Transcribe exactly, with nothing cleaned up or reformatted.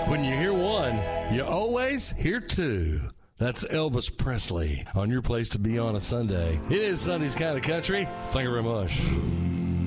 When you hear one, you always hear two. That's Elvis Presley on your place to be on a Sunday. It is Sunday's Kind of Country. Thank you very much.